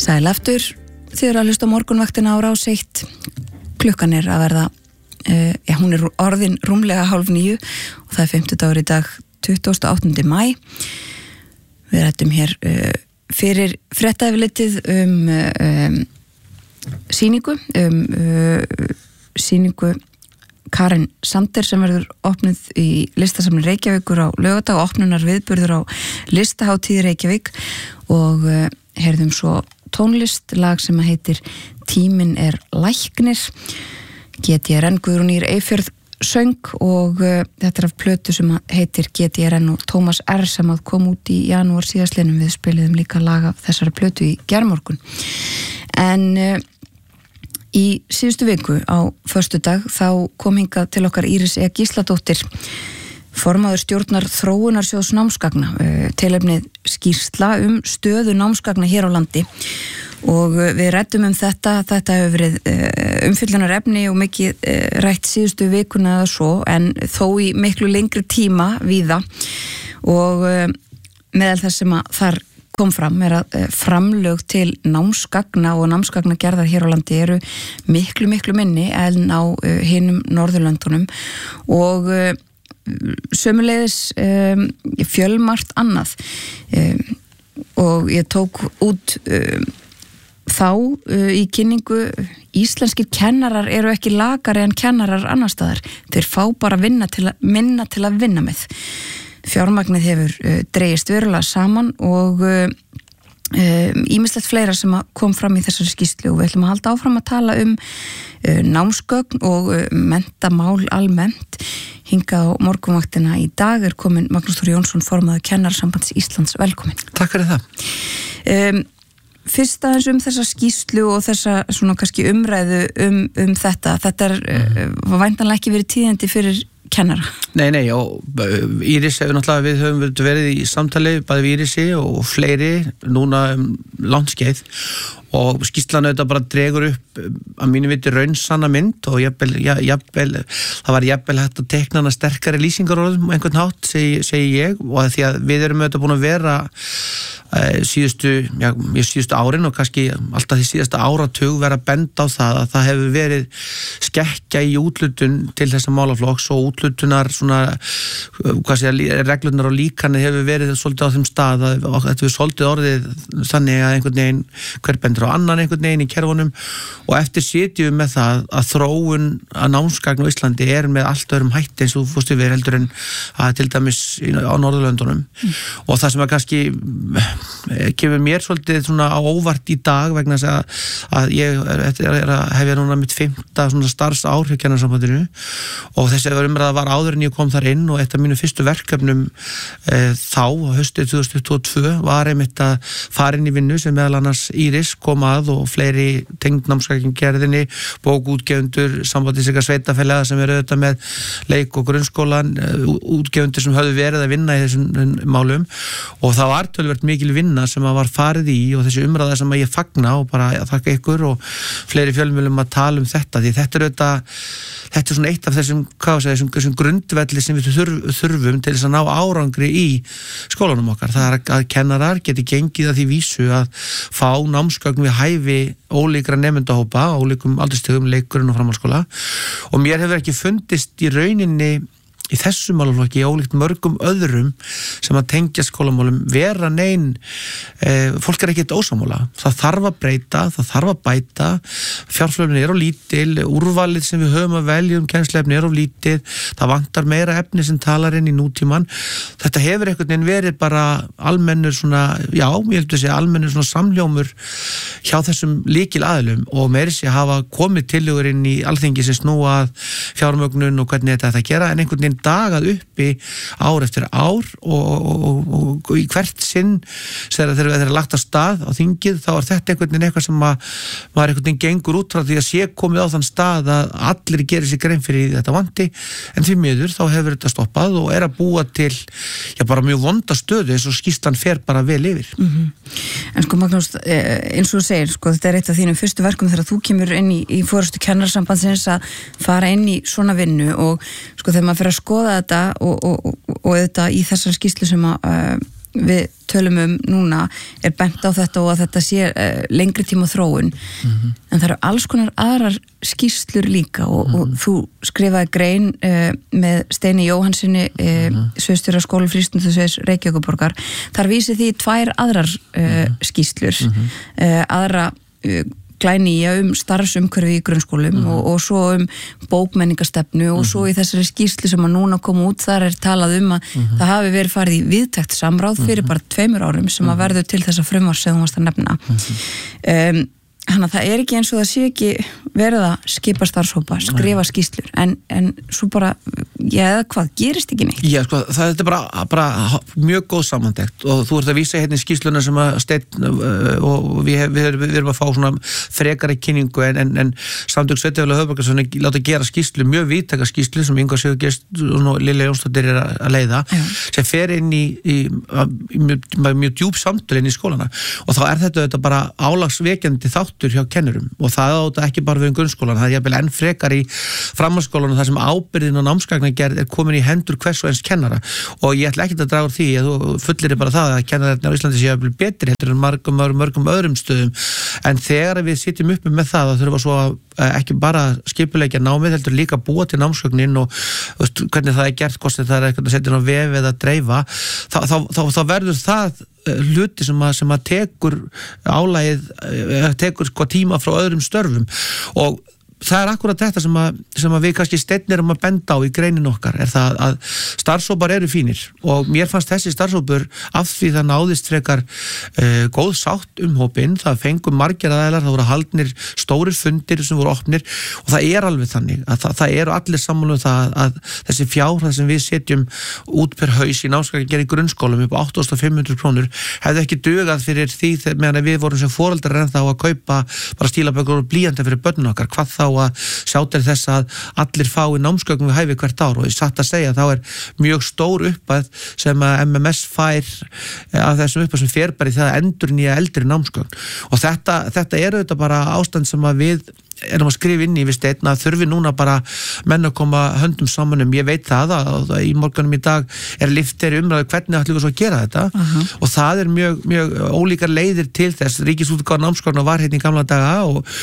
Sæl aftur, þið eru að hlusta á morgunvaktina á Rás 1. Klukkan er að verða, hún er orðin rúmlega 8:30 og það er 50 í dag, 28. maí. Við rættum hér fyrir fréttaefilitið sýningu Karen Sander sem verður opnuð í listasafni Reykjavíkur á laugardag og opnunar viðburður á listahátíð Reykjavík og heyrðum svo tónlist, lag sem heitir Tíminn er læknir. GTRN Guðrún Ýr Eyfjörð söng og þetta af plötu sem heitir GTRN og Tómas R sem kom út í janúar síðastliðnum. Við spiliðum líka lag af þessari plötu í gærmorgun. En í síðustu viku á föstudag þá kom hingað til okkar Íris E. Gísladóttir, formaður stjórnar þróunarsjóðs námsgagna, tilefnið skýrsla stöðu námsgagna hér á landi og við ræddum þetta hefur verið umfjöllunarefni og mikið rætt síðustu vikuna eða svo en þó í miklu lengri tíma víða og meðal þess sem að þar kom fram er að framlög til námsgagna og námsgagnagerðar hér á landi eru miklu minni en á hinum Norðurlöndunum og sömuleiðis fjölmargt annað og ég tók út þá í kynningu íslenskir kennarar eru ekki lakari en kennarar annar staðar, þeir fá bara minna til að vinna með. Fjármagnið hefur dregist verulega saman og ýmislegt fleira sem kom fram í þessari skýrslu og við ætlum að halda áfram að tala námsgögn og menntamál almennt. Hingað á morgunvaktina í dag er komin Magnús Þór Jónsson, formaður Kennarasambands Íslands. Velkomin. Takk fyrir það. Fyrst aðeins þessa skýrslu og þessa svona kannski umræðu þetta var væntanlega ekki verið tíðindi fyrir kennara. Nei, og Íris hefur náttúrulega, við höfum verið í samtali bæði við Írisi og fleiri núna langt skeið og skýrslan auðvitað bara dregur upp að mínu viti raunsanna mynd og það var jafnvel hægt að tekna hana sterkari lýsingarorðum einhvern hátt, segi ég, og því að við erum auðvitað búin að vera síðustu árin og kannski alltaf því síðasta áratug vera að benda á það hefur verið skekkja í útlutun til þessa málaflokks og útlutunar svona, reglurnar og líkanið hefur verið svolítið á þeim stað að þetta við svolítið orðið þannig að einhvern veginn hver bendur á annan einhvern veginn í kerfunum og eftir sitjum við með það að þróun að námsgagn á Íslandi er með allt öðrum hætti eins og þú fórstu við heldur en að til dæmis á Norðurlöndunum og það sem að kannski kemur mér svolítið svona á óvart í dag vegna þess að ég hef núna mitt 5. starfsár hjá Kennarasambandinu og þessi umræða var áður en ég kom þar inn og eitt af mínu fyrstu verkefnum þá haustið 2022 var einmitt að fara inn í vinnu sem meðal annars Íris kom að og fleiri tengd námsgagnagerðinni, bókútgefundur, sambandis ykkar sveitafélaga sem eru auðvitað með leik- og grunnskólan, útgefundur sem höfðu verið að vinna í þessum málum og það var töluvert mikil vinna sem að var farið í og þessi umræða sem að ég fagna og bara þakka ykkur og fleiri fjölmiðlum að tala þetta því þetta er svona eitt af þessum grundvelli sem við þurfum til þess að ná árangri í skólanum okkar. Það er að kennarar geti gengið að því vísu að fá námsgögn við hæfi ólíkra nemendahópa, ólíkum aldurstigum, leik, grunn og framhaldsskóla og mér hefur ekki fundist í rauninni í þessum málaflokki ólíkt mörgum öðrum sem að tengja skólamálum vera fólk er ekkert ósammála. Það þarf að breyta, það þarf að bæta, fjárflöfnin er á lítil, úrvalið sem við höfum að velja kennsluefni er á lítið, það vantar meira efni sem talar inn í nútíman. Þetta hefur einhvern veginn verið bara almennur svona, ég held að segja almennur svona samhljómur hjá þessum lykil aðilum og meiri sé hafa komið tillögur inn í Alþingi sem snúa að fjármögnun og hvernig þetta ætti að gera en einhvern veginn dagað uppi ár eftir ár og í hvert sinn þegar þeir eru lagt af stað á þingið þá er þetta einhvern veginn eitthvað sem maður einhvern veginn gengur út frá því að sé komið á þann stað að allir gerir sér grein fyrir þetta vandi en því miður þá hefur þetta stoppað og er að búa til bara mjög vonda stöðu eins og skýrslan fer bara vel yfir. En sko Magnús, eins og þú segir, sko þetta er eitt af þínum fyrstu verkum þegar þú kemur inn í forystu Kennarasambandsins að fara inn í svona vinnu og sko þegar maður fer að skoða þetta og þetta í þessar skýrslu sem að við tölum núna bent á þetta og að þetta sé lengri tíma þróun en það eru alls konar aðrar skýrslur líka og þú skrifaði grein með Steini Jóhannssoni sviðsstjóra skóla frístundasviðs Reykjavíkurborgar þar vísi því 2 aðrar skýrslur aðra glænýja starfsumhverfi í grunnskólum og svo bókmenningastefnu og svo í þessari skýrslu sem að núna koma út þar talað að það hafi verið farið í viðtækt samráð fyrir bara 2 árum sem að verður til þessa frumvarps sem þú varst að nefna. Þannig að það ekki eins og það sé ekki verið að skipa starfshópa, skrifa skýrslur en svo bara, eða hvað, gerist ekki neitt? Já, sko, það bara mjög góð samantekt og þú ert að vísa hérna í skýrsluna sem að Steinn og við erum að fá svona frekari kynningu en Samtök Sveitarfélaga höfuðborgarsvæðisins láta gera skýrslu, mjög víðtæka skýrslu sem Ingvar Sigurgeist og Lilja Jónsdóttir að leiða, sem fer inn í mjög djúp samtöl inn í skólana og þá þetta bara álagsvekjandi þáttur hjá kennurum og það átta ekki bara við grunnskólan, það jafnvel enn frekar í framhaldsskólanum þar sem ábyrgðin og námsgagnagerð komin í hendur hvers og eins kennara og ég ætla ekki að draga úr því að þú fullir bara það að kennararnir á Íslandi séu jafnvel betri heldur en mörgum öðrum stöðum en þegar við sitjum uppi með það að þurfa svo ekki bara skipuleggja námið heldur líka búa til námsgögnin og hvernig það gert, hvort það eitthvað að setja inn á vef eða dreifa þá verður það hluti sem að tekur álagið, tekur tíma frá öðrum störfum og það akkurat þetta sem að við kannski Steinn erum að benda á í greinin okkar það að starfshópar eru fínir og mér fannst þessi starfshópur af því það náðist frekar góð sátt hópinn, það fengum margir aðeinar, það voru haldnir stórir fundir sem voru opnir og það alveg þannig að það eru allir sammála það að þessi fjárhæð sem við setjum út per haus í námsgagnagerð í grunnskólum upp á 8.500 krónur hefði ekki dugað fyrir því meðan við vorum sem foreldrar ennþá að kaupa bara stílabækur og blýanta fyrir börnin okkar, hvað þá að sjá til þess að allir fái námsgögn við hæfi hvert ár og ég satt að segja þá mjög stór uppæð sem að MMS fær af þessum uppæð sem fer bara í það að endurnýja eldri námsgögn og þetta auðvitað bara ástand sem að við erum að skrifa inn í við Steinn að þurfi núna bara menn að koma höndum saman ég veit það að í morgunum í dag lyftir umræðu hvernig ætlum við svo að gera þetta og það mjög, mjög ólíkar leiðir til þess Ríkisútgáfa námsgagna var hérna í gamla daga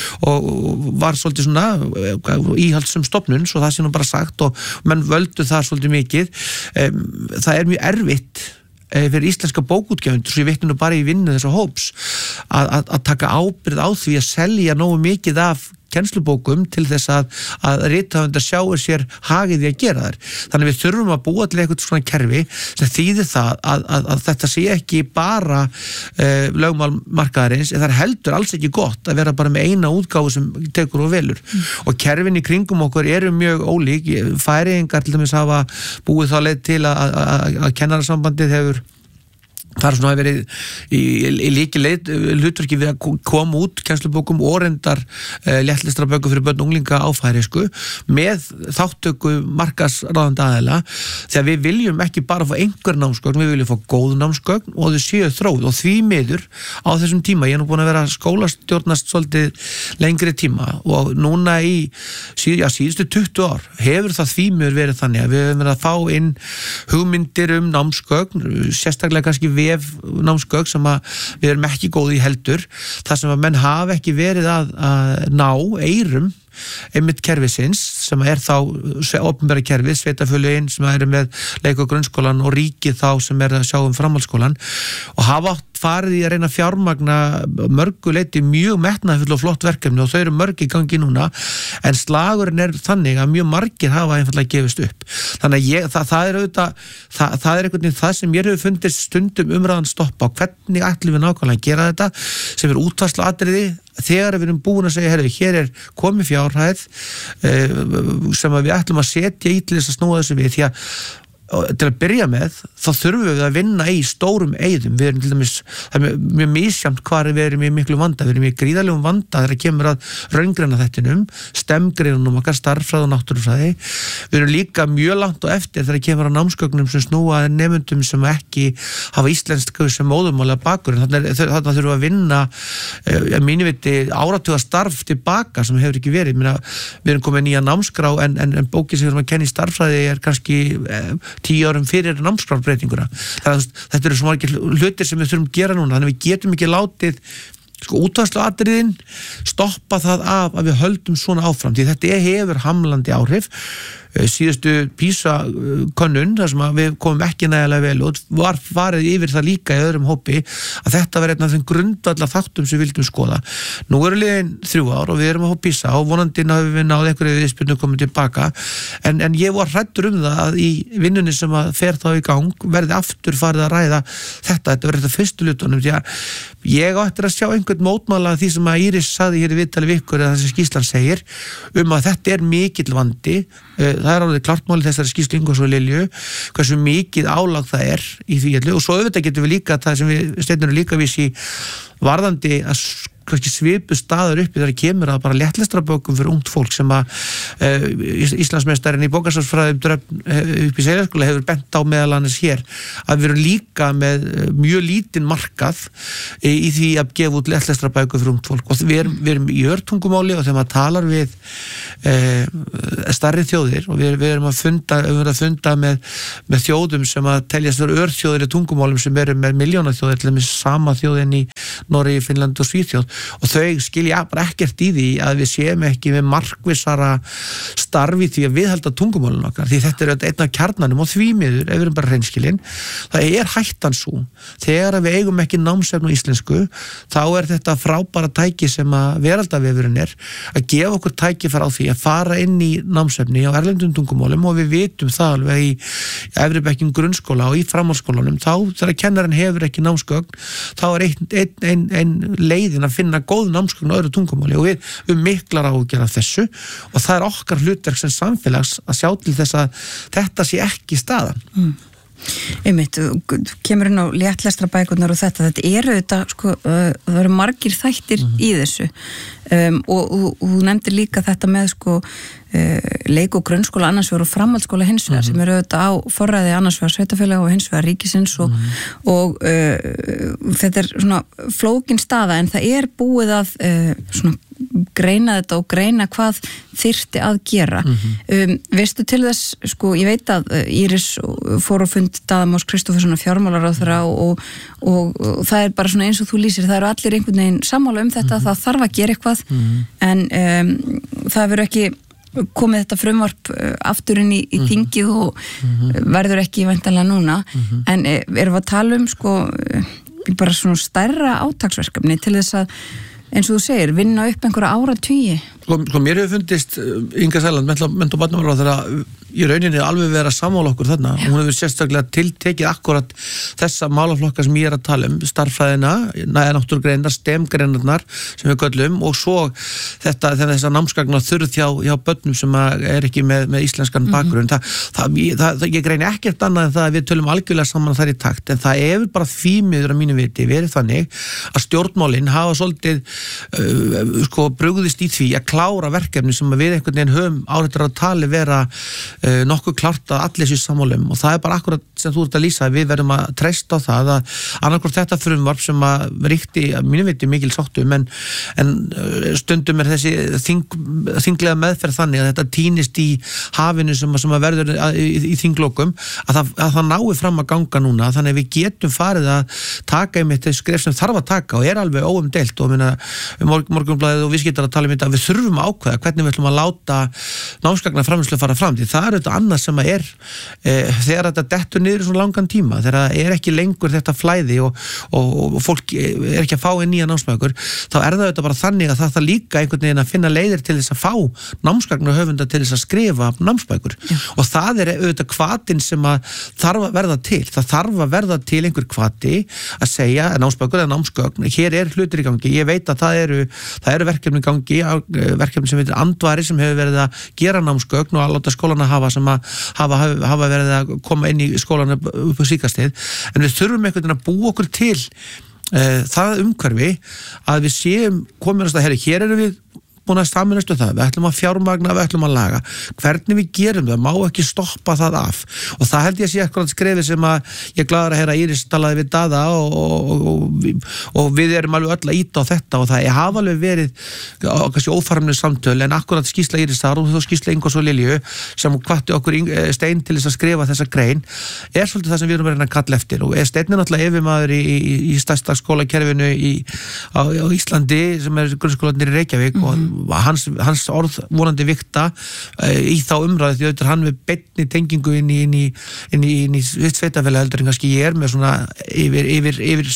og var svolítið svona íhaldssöm stofnun svo það sé nú bara sagt og menn völdu það svolítið mikið það mjög erfitt fyrir íslenska bókútgefendur svo ég vitna nú bara í vinnu þessa hóps að taka ábyrgð á því að selja nógu mikið af kennslubókum til þess að rithöfundar sjáir sér hagið í að gera þær. Þannig við þurfum að búa til eitthvað svona kerfi sem þýðir það að þetta sé ekki bara lögmál markaðarins en það heldur alls ekki gott að vera bara með eina útgáfu sem tekur og velur. Og kerfin í kringum okkur eru mjög ólík. Færeyingar til dæmis hafa búið þá leið til að kennarasambandið hefur það svona að verið í líkileið hlutverki við að koma út kennslubókum og reyndar léttlistraböku fyrir börn og unglinga á færeysku með þáttöku markaðsráðandi aðila þegar við viljum ekki bara fá einhver námsgögn, við viljum fá góð námsgögn og þau séu þróð og því miður á þessum tíma, ég nú búin að vera skólastjórnast svolítið lengri tíma og núna í síðustu 20 ár hefur það því miður verið þannig að við höfum verið að fá inn hugmyndir námsgögn, sérstaklega kannski námsgögn sem að við erum ekki góð í heldur þar sem að menn hafa ekki verið að ná eyrum einmitt kerfisins sem þá opinbera kerfið, sveitarfélögin sem eru með leik- og grunnskólan og ríkið þá sem að sjá framhaldsskólan og hafa farið í að reyna að fjármagna mörgu leyti mjög metnaðarfull og flott verkefni og þau eru mörg í gangi núna en slagurinn þannig að mjög margir hafa einfallega gefist upp þannig að það auðvitað það einhvern veginn það sem mér hefur fundist stundum umræðan stoppa á hvernig ætlum við nákvæmlega að gera þetta sem útfærslu atriði þegar við erum búin að segja, hér komið fjárhæð sem að við ætlum að setja í til þess að snúa þessu við því að til að byrja með, þá þurfum við að vinna í stórum eyðum, við erum til dæmis það mjög misjamt hvar við erum í miklu vanda, við erum í gríðarlegum vanda þegar kemur að raungreina þettinum STEM-greinunum okkar, starffræði og náttúrufræði við erum líka mjög langt og eftir þegar kemur að námsgögnum sem snúa nemendum sem ekki hafa íslensku sem móðumáli að bakur, þannig þurfum við að vinna mínu viti áratuga starf tilbaka sem hefur ekki verið við erum komið nýja námskrá en bókin sem við erum að kenna í starffræði kannski 10 árum fyrir námskrárbreytinguna. Þetta eru svo margir hlutir sem við þurfum að gera núna, þannig við getum ekki látið útvarslaatriðin stoppa það af að við höldum svona áfram, því þetta hefur hamlandi áhrif. Síðustu PISA-könnun þar sem við komum ekki nægilega vel og var farið yfir það líka í öðrum hópi að þetta var einn af þeim grundvallar þáttum sem við vildum skoða. Nú eru liðin 3 ár og við erum að fá PISA og vonandi náðum við náð einhverju viðspyrnu komið tilbaka en ég var hræddur það að í vinnunni sem að fer þá í gang verði aftur farið að ræða þetta verður þetta fyrstu hlutunum, því að ég á eftir að sjá einhvern mótmála því sem að Íris sagði hér í viðtali við ykkur eða það sem skýrslan segir að þetta er mikill vandi. Það er alveg klart máli þessari skýrslu Ingós og Lilju hversu mikið álag það er í því og svo auðvitað getum við líka það sem við stefnum líka vísi varðandi að svipu staður uppi þegar kemur að bara léttlestrabókum fyrir ungt fólk sem að Íslandsmeistarinn í bókasafnsfræðum upp í Seljaskóla hefur bent á meðal annars hér að við erum líka með mjög lítinn markað í því að gefa út léttlestrabókum fyrir ungt fólk og við erum í örtungumáli og þegar maður talar við stærri þjóðir og við erum að funda með þjóðum sem að teljast vera örþjóðir í tungumálum sem eru með milljónaþjóðir til dæmis sama þjóðin í Noregi, Finnland og Svíþjóð og þau skilja bara ekkert í því að við séum ekki með markvissara starfi því að viðhalda tungumálun okkar því þetta er einn af kjarnanum og því miður ef við erum bara hreinskilin það er hættan svo þegar við eigum ekki námsefni á íslensku þá er þetta frábæra tæki sem að veraldavefurinn er að gefa okkur tæki frá því að fara inn í námsefni á erlendum tungumálum og við vitum það alveg í efri bekkjum grunnskóla og í framhaldsskólanum þá þegar kennarinn hefur ekki námsgögn þá er ein leiðin að finna góð námsgögn á öðru tungumáli og við miklar áhugjur af þessu og það er okkar hlutverk sem samfélags að sjá til þess að þetta sé ekki staðan. Einmitt, kemur inn á léttlestrabækurnar og þetta eru þetta það eru margir þættir í þessu og þú nefndir líka þetta með leik- og grunnskóla annars vegar og framhaldsskóla hins vegar sem eru auðvitað á forræði annars vegar sveitarfélaga og hins vegar ríkisins og þetta er svona flókin staða en það er búið að svona greina þetta og greina hvað þyrfti að gera. Veistu til þess, ég veit að Íris fór á fund Daðamás Kristóferssonar fjármálaráðherra og það er bara svona eins og þú lýsir, það eru allir einhvern veginn sammála þetta, það þarf að gera eitthvað en það verður ekki komið þetta frumvarp aftur inn í þingið og verður ekki væntanlega núna en erum við að tala bara svona stærra átaksverkefni til þess að eins og þú segir, vinna upp einhverja áratugi. Mér hefur fundist Inga Sæland, mennt- og barnamálaráðherra í rauninni alveg vera sammála okkur þarna og hún hefur sérstaklega tiltekið akkurat þessa málaflokka sem ég er að tala starffræðina, náttúrugreinar, STEM-greinarnar sem við köllum og svo þessa námsgagna þurrð hjá börnum sem er ekki með íslenskan bakgrunn. Ég greini ekkert annað en það að við tölum algjörlega saman þar í takt en það hefur bara því miður að mínu viti verið þannig að stjórnmálin hafa svolítið brugðist í því að klára verkefni sem við einhvern veginn höfum áreitur að tali vera nokkuð klárt að allir sér sammálum og það er bara akkurat sem þú ert að lýsa við verðum að treysta á það að annarkvort þetta frumvarp sem að ríkti að mínu viti mikil sáttum en stundum er þessi þinglega meðferð þannig að þetta týnist í hafinu sem að verður í þinglokum að það nái fram að ganga núna þannig að við getum farið að taka einmitt þess skref sem þarf að taka og er alveg óumdeilt og Morgunblaðið og Viðskiptar að tala um þetta að við þurfum að ákveða hvernig við ætlum að láta námsgagna framleiðslu fara fram því það er þetta annað sem að er þegar þetta dettur niður í svona langan tíma þegar það er ekki lengur þetta flæði og fólk er ekki að fá inn nýja námsbækur þá er það bara þannig að það líka einhvern veginn að finna leiðir til þess að fá námsgagna höfunda til þess að skrifa námsbækur og það er auðvitað hvatinn sem að þarf að verða til það þarf að verða til einhver hvati að segja námsbækur eða námsgögn hér er hlutir í gangi, ég veit að það eru verkefni í gangi, verkefni sem heitir Andvari sem hefur verið að gera námsgögn og að láta skólana hafa verið að koma inn í skólana upp á síkastið, en við þurfum einhvern veginn að búa okkur til það umhverfi að við séum komin að stað, hér erum við búin að sameinast það, við ætlum að fjármagna, við ætlum að laga, hvernig við gerum það, má ekki stoppa það af og það held ég að sé eitthvað skrefið sem að ég glaður að heyra Íris talaði við Daða og við erum alveg öll að íta á þetta og það hafa alveg verið kannski ófarmlega samtöl en akkurat skýrsla Írisar og þó skýrsla Ingos og Lilju sem hvatti okkur Stein til þess að skrifa þessa grein svolítið það sem við erum að kalla eftir og Steinn náttúrulega yfirmaður í stærsta skólakerfinu á Íslandi sem grunnskólarnir í Reykjavík og hans orð vonandi vikta í þá umræðu því auðvitað hann við beinni tengingu inn í sveitafélag heldur en kannski ég með svona yfir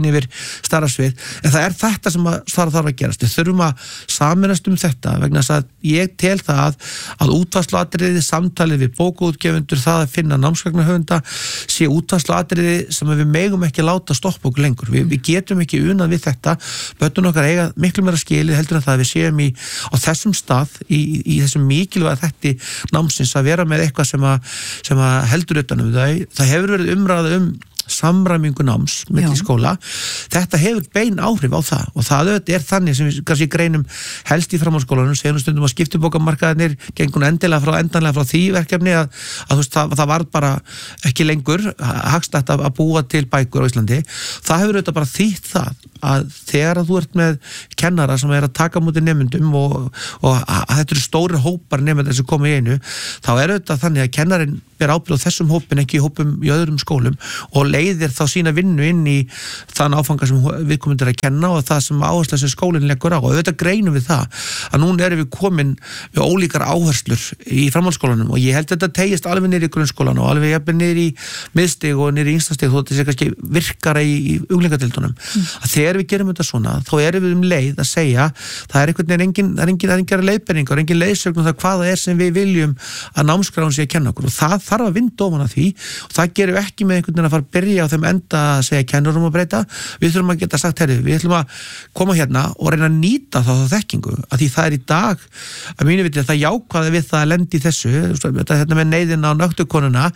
starra svið en það þetta sem þarf að gerast við þurfum að sameinast þetta vegna þess að ég tel það að útfærsluatriði, samtalið við bókaútgefundur, það að finna námsgagnahöfunda sé útfærsluatriði sem við megum ekki láta stoppa okkur lengur við getum ekki unað við þetta börnun okkar eiga miklu meira skilið heldur en það við séum á þessum stað í þessum mikilvæga þætti námsins að vera með eitthvað sem að heldur utanum það hefur verið umræða samræmingu náms milli skóla þetta hefur bein áhrif á það og það þannig sem við kannski greinum helst í framhaldsskólanum, segjum stundum að skiptibókamarkaðarnir gengur endanlega frá því verkefni að það var bara ekki lengur hagstætt að búa til bækur á Íslandi það hefur auðvitað bara þýtt það að þegar að þú ert með kennara sem að taka múti nemyndum og þetta eru stóri hópar nemyndar sem koma í einu þá auðvitað þannig að kennarinn ber ábyrgð á þessum hópin ekki í hópum í öðrum skólum og leiðir þá sína vinnu inn í þann áfanga sem viðkomendur að kenna og það sem áhersla sem skólinn leggur á og auðvitað greinum við það að núna erum við komin við ólíkar áherslur í framhaldsskólanum og ég held þetta tegist alveg niður í grunnskólan og alveg jafnvel niður í miðstig og niður í yngstastig þó þetta sé kannski virkara í unglingadeildunum að þegar við gerum þetta svona þá erum við leið að segja það einhvern veginn engin leiðbeiningar, engin leiðsögn það hvað það sem við viljum að námskráin sé að kenna okkur og það þarf að vinda ofan að því og það gerum við ekki með einhvern veginn að fara að byrja á þeim enda að segja kennurum að breyta við þurfum að geta sagt við ætlum að koma hérna og reyna að nýta þá þekkingu að því það í dag að mínu viti það jákvæða við það að lendi þessu þetta með neyðina á nöktukonuna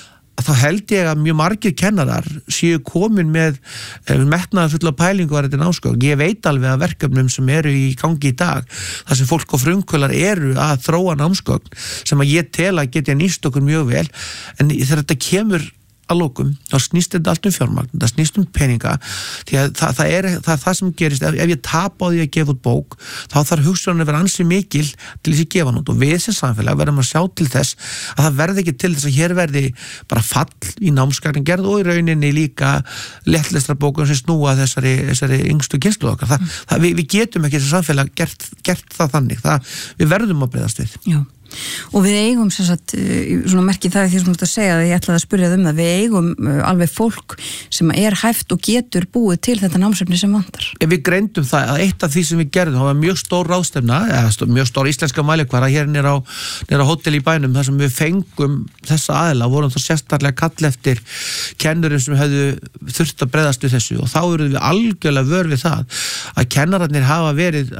þá held ég að mjög margir kennarar séu komin með metnaðarfulla pælingu að þetta námsgögn. Ég veit alveg að verkefnum sem eru í gangi í dag, þar sem fólk og frumkvölar eru að þróa námsgögn sem að ég tel að geti nýst okkur mjög vel, en þegar þetta kemur að lokum, þá snýst þetta allt fjármagn, það snýst peninga, því að það er það sem gerist, ef ég tap á því að gefa út bók, þá þarf hugsunin að vera ansi mikil til þess að gefa nút og við sem samfélag verðum að sjá til þess að það verði ekki til þess að hér verði bara fall í námsgagnagerð og í rauninni líka léttlestra bókum sem snúa þessari yngstu kynslóð okkar. Við getum ekki þessi samfélag gert það þannig, við verðum að bregðast við. Já. Og við eigum sem sagt, svona merkið það því sem þú ert að segja að ég ætlaði að spyrja það við eigum alveg fólk sem er hæft og getur búið til þetta námsefni sem vantar. Við greindum það að eitt af því sem við gerðum, það var mjög stór ráðstefna, mjög stór íslenska mælikvara hér nýra á hótel í bænum, þar sem við fengum þessa aðila, vorum þá sérstaklega kall eftir kennurum sem hefðu þurft að bregðast við þessu og þá erum við algjörlega vör við það að kennararnir hafa verið,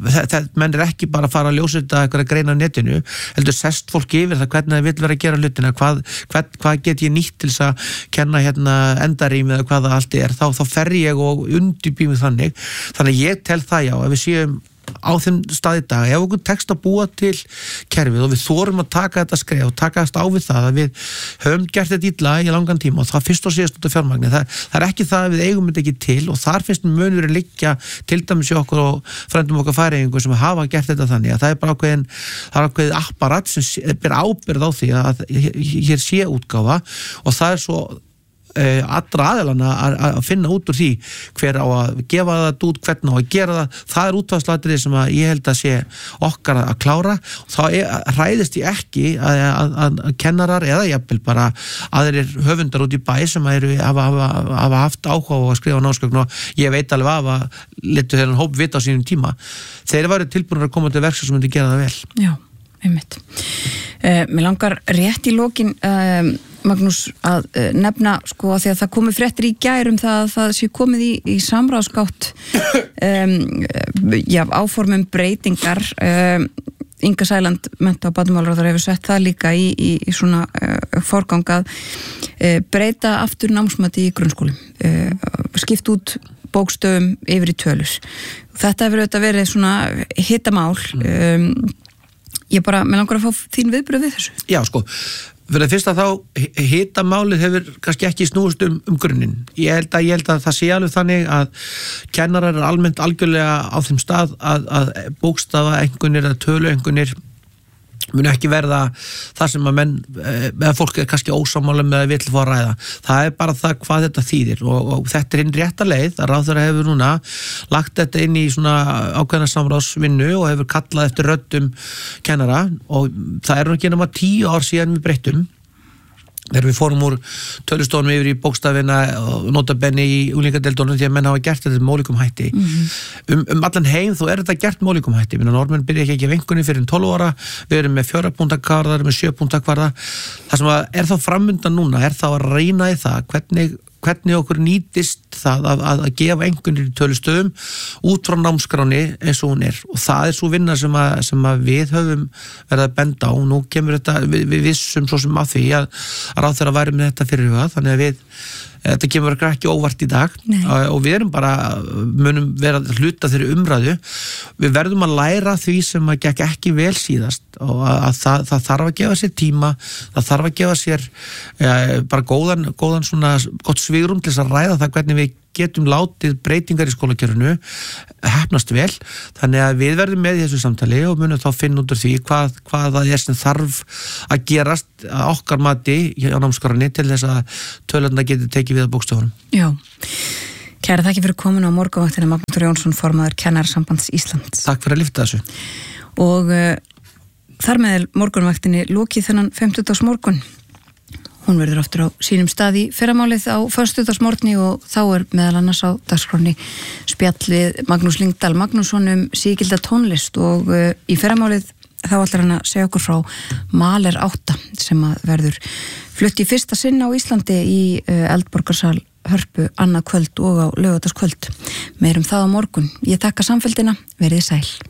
menn er ekki bara að fara að ljósrita eitthvað að greina á netinu, heldur sest fólk yfir það hvernig það vill vera að gera hlutina, hvað get ég nýtt til þess að kenna hérna endarím eða hvað það allt er, þá fer ég og undirbý mig þannig ég tel það já, ef við séum á þeim stað í dag, ef okkur tekst að búa til kerfið og við þorum að taka þetta skref og takast á við það að við höfum gert þetta illa í langan tíma og það fyrst og síðast út af fjármagni, það er ekki það að við eigum þetta ekki til og þar finnst munurinn liggja til dæmis í okkur og frændum okkar færingu sem hafa gert þetta þannig að það er bara ákveðið apparat sem ber ábyrgð á því að hér sé útgáfa og það er svo allra aðeilana að finna út úr því hver á að gefa það út, hvernig á að gera það er útvarslatrið sem að ég held að sé okkar að klára og þá hræðist ég ekki að kennarar eða jafnvel bara aðrir höfundar út í bæ sem hafa haft áhuga á að skrifa námsgögn og ég veit alveg að letu þeirra hóp vita á sínum tíma þeir varu tilbúinir að koma til verks sem myndi gera það vel. Já, einmitt. Mér langar rétt í lokin Magnús að nefna sko að því að það komi fréttir í gær það að það sé komið í samráðsgátt áformum breytingar Inga Sæland mennta- og barnamálaráðherra hefur sett það líka í svona forgang að breyta aftur námsmati í grunnskólum skipt út bókstöfum yfir í tölur. Þetta hefur auðvitað verið svona hitamál. Mér langar að fá þín viðbröð við þessu. Já, sko, fyrir það fyrsta þá hitamálið hefur kannski ekki snúist grunninn. Ég held að það sé alveg þannig að kennarar er almennt algjörlega á þeim stað að bókstafa einhvernir eða tölu einhvernir mun ekki verða það sem að menn eða fólk er kannski ósammála með að vill fá að ræða. Það er bara það hvað þetta þýðir og þetta er hinn rétta leið að ráðherra hefur núna lagt þetta inn í svona ákveðna samráðsvinnu og hefur kallað eftir röddum kennara og það er nú ekki nema 10 ár síðan við breyttum þegar við fórum úr tölustofunum yfir í bókstafina og notabenni í unglingadeildunum því að menn hafa gert þetta með ólíkum hætti. Allan heim þó er þetta gert með ólíkum hætti. Norðmenn byrja ekki að gefa einhverjum fyrir 12 ára, við erum með 4 punkta kvarða, með 7 punkta kvarða. Það sem er þá framundan núna er þá að reyna í það hvernig okkur nýtist það að gefa einhvernir í tölustöðum út frá námskráni eins og hún er og það er svo vinna sem að við höfum verið að benda á og nú kemur þetta við vissum svo sem að því að ráðherra væri með þetta fyrir hugað þannig að þetta kemur ekki óvart í dag. Nei. Og við munum vera hluta þeirri umræðu. Við verðum að læra því sem að gekk ekki vel síðast og að það þarf að gefa sér tíma, það þarf að gefa sér bara góðan svona gott svigrúm til þess að ræða það hvernig við getum látið breytingar í skólakerfinu heppnast vel, þannig að við verðum með í þessu samtali og munum þá finna út úr því hvað það er sem þarf að gerast að okkar mati á námskránni til þess að tölurnar geti tekið við að bókstafunum. Já, kæra þakki fyrir komin á morgunvaktina Magnús Jónsson, formaður Kennarasambands Íslands. Takk fyrir að lyfta þessu. Og þar með morgunvaktinni lokið þennan 50. morgun. Hún verður aftur á sínum stað í fyrramálið á föstudagsmorgni og þá er meðal annars á dagskránni spjall við Magnús Lyngdal Magnússon sígilda tónlist og í fyrramálið þá ætlar hann að segja okkur frá Mahler 8 sem að verður flutt í fyrsta sinn á Íslandi í Eldborgarsal Hörpu annað kvöld og á laugardagskvöld. Meirum það á morgun. Ég þakka samfylgdina, verið sæl.